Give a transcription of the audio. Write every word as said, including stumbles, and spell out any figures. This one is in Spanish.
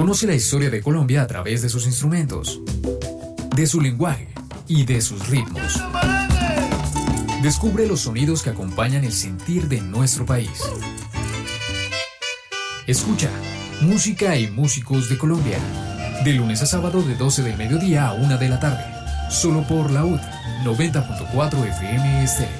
Conoce la historia de Colombia a través de sus instrumentos, de su lenguaje y de sus ritmos. Descubre los sonidos que acompañan el sentir de nuestro país. Escucha Música y Músicos de Colombia, de lunes a sábado de doce del mediodía a una de la tarde, solo por la U T noventa punto cuatro F M Estéreo.